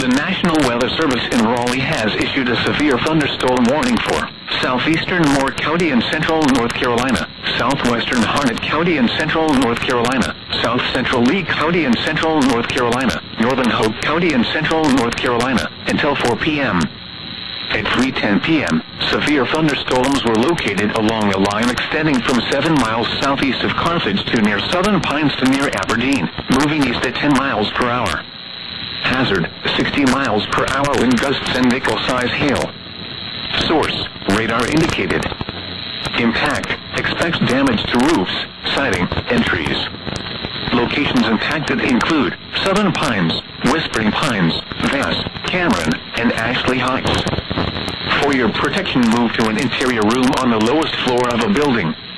National Weather Service in Raleigh has issued a severe thunderstorm warning for southeastern Moore County and central North Carolina, southwestern Harnett County and central North Carolina, south central Lee County and central North Carolina, northern Hope County and central North Carolina, until 4 p.m. At 3:10 p.m., severe thunderstorms were located along a line extending from 7 miles southeast of Carthage to near Southern Pines to near Aberdeen, moving east at 10 miles per hour. Hazard, 60 miles per hour wind gusts and nickel-size hail. Source, radar indicated. Impact, expects damage to roofs, siding, and trees. Locations impacted include Southern Pines, Whispering Pines, Vass, Cameron, and Ashley Heights. For your protection, move to an interior room on the lowest floor of a building.